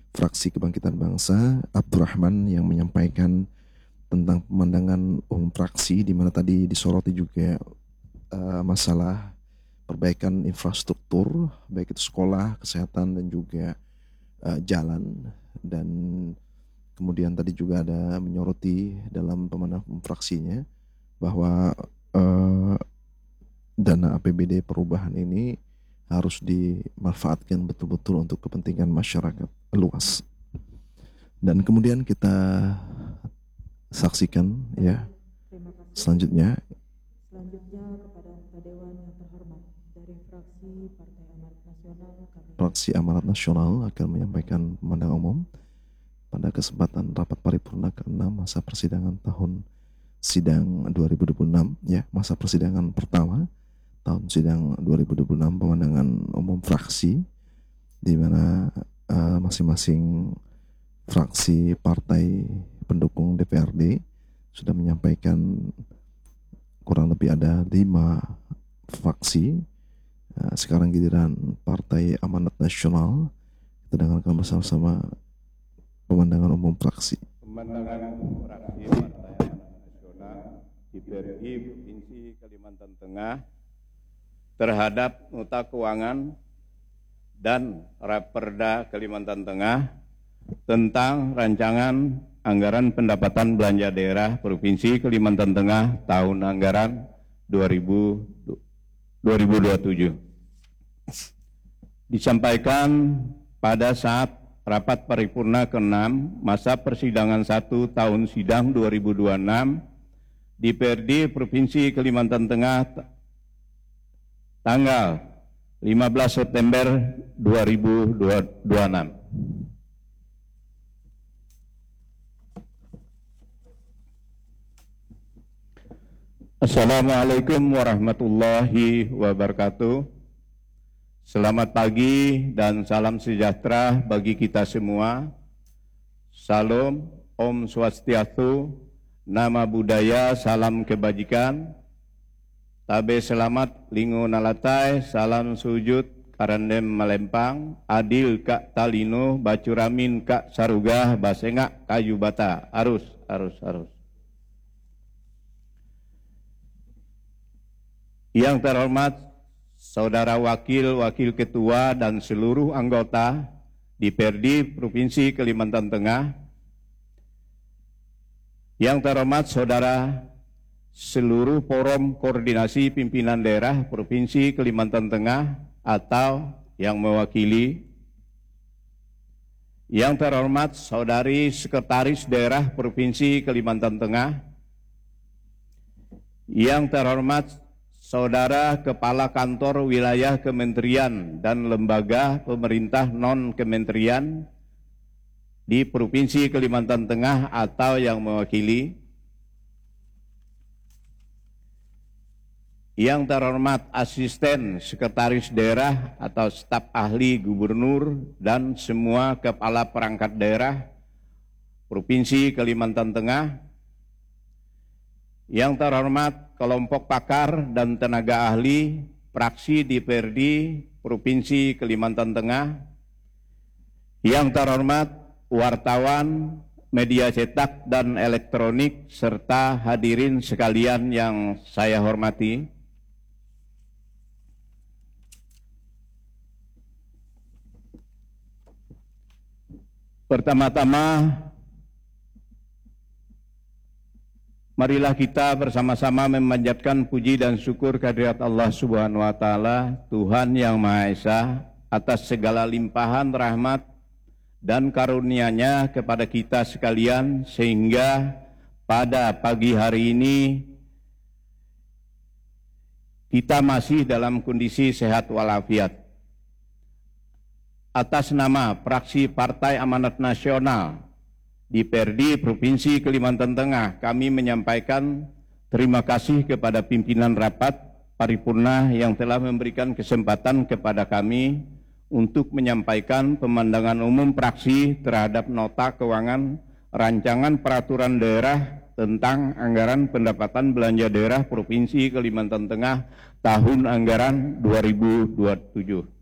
fraksi Kebangkitan Bangsa, Abdurrahman, yang menyampaikan tentang pemandangan umum fraksi, di mana tadi disoroti juga masalah perbaikan infrastruktur, baik itu sekolah, kesehatan, dan juga jalan. Dan kemudian tadi juga ada menyoroti dalam pemandangan umum fraksinya bahwa dana APBD perubahan ini harus dimanfaatkan betul-betul untuk kepentingan masyarakat luas. Dan kemudian kita saksikan ya selanjutnya kepada anggota Dewan yang terhormat dari Fraksi Amanat Nasional akan menyampaikan pemandangan umum pada kesempatan rapat paripurna ke-6 masa persidangan tahun sidang 2026 ya, masa persidangan pertama tahun sidang 2026 pemandangan umum fraksi, di mana masing-masing fraksi partai pendukung DPRD sudah menyampaikan kurang lebih ada 5 fraksi. Sekarang giliran Partai Amanat Nasional. Kita dengarkan bersama-sama pemandangan umum fraksi. Pemandangan umum fraksi Partai Amanat Nasional DPRD Provinsi Kalimantan Tengah terhadap nota keuangan dan Raperda Kalimantan Tengah tentang rancangan anggaran pendapatan belanja daerah Provinsi Kalimantan Tengah tahun anggaran 2027. Disampaikan pada saat rapat paripurna ke-6 masa persidangan 1 tahun sidang 2026 DPRD Provinsi Kalimantan Tengah tanggal 15 September 2026. Assalamualaikum warahmatullahi wabarakatuh. Selamat pagi dan salam sejahtera bagi kita semua. Salam, Om Swastiastu, Nama Budaya, Salam Kebajikan. Tabe selamat, lingo nalatai, salam sujud, karandem malempang, adil kak talino, bacuramin kak sarugah, basengak kayu bata, arus. Yang terhormat Saudara Wakil Ketua dan seluruh anggota DPRD Provinsi Kalimantan Tengah. Yang terhormat Saudara seluruh forum koordinasi pimpinan daerah Provinsi Kalimantan Tengah atau yang mewakili. Yang terhormat Saudari Sekretaris Daerah Provinsi Kalimantan Tengah. Yang terhormat Saudara Kepala Kantor Wilayah Kementerian dan Lembaga Pemerintah Non-Kementerian di Provinsi Kalimantan Tengah atau yang mewakili. Yang terhormat Asisten Sekretaris Daerah atau staf ahli Gubernur dan semua Kepala Perangkat Daerah Provinsi Kalimantan Tengah. Yang terhormat kelompok pakar dan tenaga ahli fraksi DPRD Provinsi Kalimantan Tengah. Yang terhormat wartawan, media cetak dan elektronik, serta hadirin sekalian yang saya hormati. Pertama-tama, marilah kita bersama-sama memanjatkan puji dan syukur kehadirat Allah Subhanahu wa Ta'ala, Tuhan yang Maha Esa, atas segala limpahan rahmat dan karunia-Nya kepada kita sekalian, sehingga pada pagi hari ini kita masih dalam kondisi sehat walafiat. Atas nama fraksi Partai Amanat Nasional DPRD Provinsi Kalimantan Tengah, kami menyampaikan terima kasih kepada pimpinan rapat paripurna yang telah memberikan kesempatan kepada kami untuk menyampaikan pemandangan umum fraksi terhadap nota keuangan rancangan peraturan daerah tentang anggaran pendapatan belanja daerah Provinsi Kalimantan Tengah tahun anggaran 2027.